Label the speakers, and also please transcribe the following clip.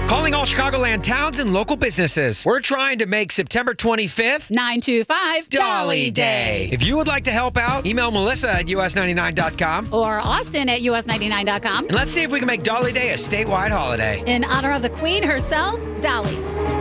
Speaker 1: Calling all Chicagoland towns and local businesses. We're trying to make September 25th
Speaker 2: 925
Speaker 1: Dolly Day. If you would like to help out, email Melissa at us99.com.
Speaker 2: Or Austin at us99.com.
Speaker 1: And let's see if we can make Dolly Day a statewide holiday.
Speaker 2: In honor of the Queen herself, Dolly.